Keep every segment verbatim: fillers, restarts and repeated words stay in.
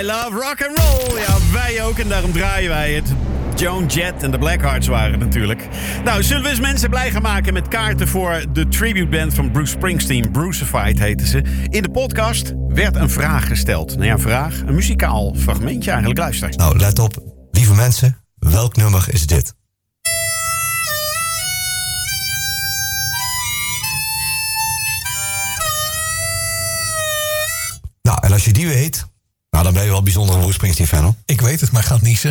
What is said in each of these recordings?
love rock and roll. Ja, wij ook en daarom draaien wij het. Joan Jett en de Blackhearts waren het natuurlijk. Nou, zullen we eens mensen blij gaan maken met kaarten voor de tributeband van Bruce Springsteen. Brucified heette ze. In de podcast werd een vraag gesteld. Nou ja, een vraag, een muzikaal fragmentje eigenlijk. Luister. Nou, let op. Lieve mensen, welk nummer is dit? Nou, en als je die weet, nou, dan ben je wel bijzonder een Bruce Springsteen fan, hoor. Ik weet het, maar ik ga het niezen.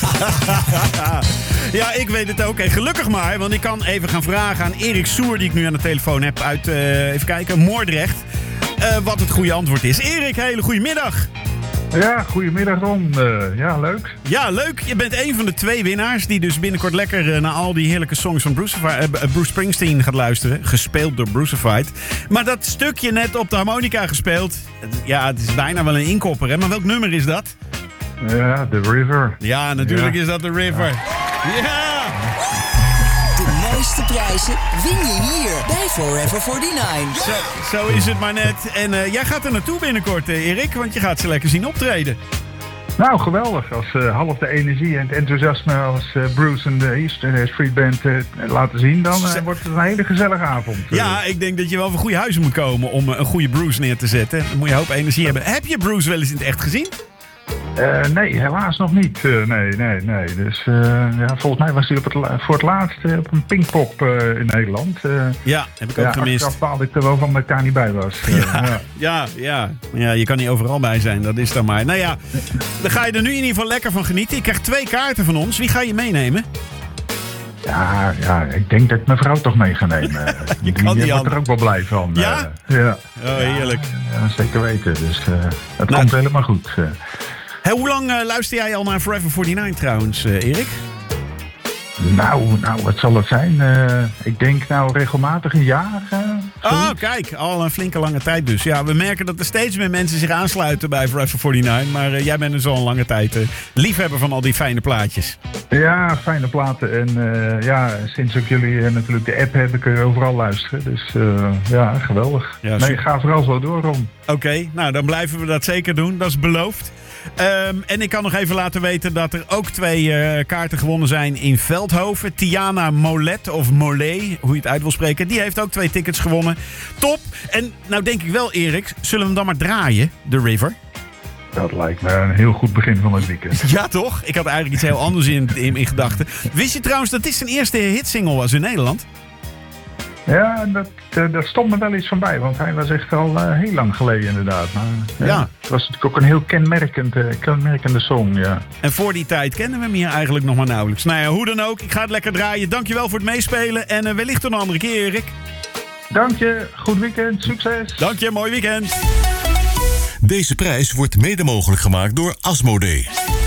Ja, ik weet het ook. En gelukkig maar, want ik kan even gaan vragen aan Erik Soer, die ik nu aan de telefoon heb uit, uh, even kijken, Moordrecht, uh, wat het goede antwoord is. Erik, hele goede middag. Ja, goedemiddag Ron. Uh, ja, leuk. Ja, leuk. Je bent een van de twee winnaars die dus binnenkort lekker uh, naar al die heerlijke songs van Bruce, uh, Bruce Springsteen gaat luisteren. Gespeeld door Brucified. Maar dat stukje net op de harmonica gespeeld, ja, het is bijna wel een inkopper, hè? Maar welk nummer is dat? Ja, The River. Ja, natuurlijk ja. is dat The River. Ja! ja. De mooiste prijzen win je hier bij Forever forty-nine. Zo, zo is het maar net. En uh, jij gaat er naartoe binnenkort, uh, Erik, want je gaat ze lekker zien optreden. Nou, geweldig. Als uh, half de energie en het enthousiasme als uh, Bruce en de East uh, Street Band uh, laten zien, dan uh, wordt het een hele gezellige avond. Ja, ik denk dat je wel van goede huizen moet komen om uh, een goede Bruce neer te zetten. Dan moet je een hoop energie hebben. Heb je Bruce wel eens in het echt gezien? Uh, nee, helaas nog niet. Uh, nee, nee, nee. Dus uh, ja, volgens mij was hij op het la- voor het laatst uh, op een Pinkpop uh, in Nederland. Uh, ja, heb ik ook ja, gemist. Achteraf baalde ik er wel van dat ik daar niet bij was. Uh, ja, ja. ja, ja. Ja, je kan niet overal bij zijn. Dat is dan maar. Nou ja, dan ga je er nu in ieder geval lekker van genieten. Je krijgt twee kaarten van ons. Wie ga je meenemen? Ja, ja, ik denk dat ik mijn vrouw toch mee ga nemen. Je kan die niet wordt er ook wel blij van. Ja? Uh, ja. Oh, heerlijk. Ja, ja, zeker weten. Dus uh, het nou, komt helemaal goed. Uh. Hey, hoe lang uh, luister jij al naar Forever forty-nine trouwens, uh, Erik? Nou, nou, wat zal het zijn? Uh, ik denk nou regelmatig een jaar. Uh, oh, kijk, al een flinke lange tijd dus. Ja, we merken dat er steeds meer mensen zich aansluiten bij Forever forty-nine. Maar uh, jij bent dus al een lange tijd uh, liefhebber van al die fijne plaatjes. Ja, fijne platen. En uh, ja, sinds ook jullie uh, natuurlijk de app hebben, kun je overal luisteren. Dus uh, ja, geweldig. Ja, nee, ga vooral zo door, Ron. Oké, okay, nou dan blijven we dat zeker doen. Dat is beloofd. Um, en ik kan nog even laten weten dat er ook twee uh, kaarten gewonnen zijn in Veldhoven. Tiana Molet, of Mollet, hoe je het uit wil spreken, die heeft ook twee tickets gewonnen. Top! En nou denk ik wel, Erik, zullen we hem dan maar draaien, The River? Dat lijkt me een heel goed begin van het weekend. Ja, toch? Ik had eigenlijk iets heel anders in, in, in gedachten. Wist je trouwens dat dit zijn eerste hitsingle was in Nederland? Ja, dat, uh, dat stond me wel iets van bij, want hij was echt al uh, heel lang geleden inderdaad. Maar, uh, ja. Het was natuurlijk ook een heel kenmerkend, uh, kenmerkende song, ja. En voor die tijd kennen we hem hier eigenlijk nog maar nauwelijks. Nou ja, hoe dan ook, ik ga het lekker draaien. Dankjewel voor het meespelen en uh, wellicht een andere keer, Erik. Dank je, goed weekend, succes. Dank je, mooi weekend. Deze prijs wordt mede mogelijk gemaakt door Asmodee.